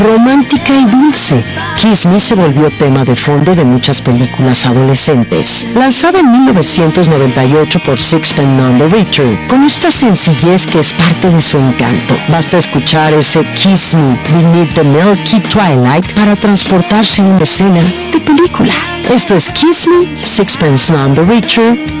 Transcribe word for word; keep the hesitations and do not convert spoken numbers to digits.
romántica y dulce. Kiss Me se volvió tema de fondo de muchas películas adolescentes. Lanzada en mil novecientos noventa y ocho por Sixpence None the Richer, con esta sencillez que es parte de su encanto. Basta escuchar ese Kiss Me Beneath the Milky Twilight para transportarse a una escena de película. Esto es Kiss Me, Sixpence None the Richer,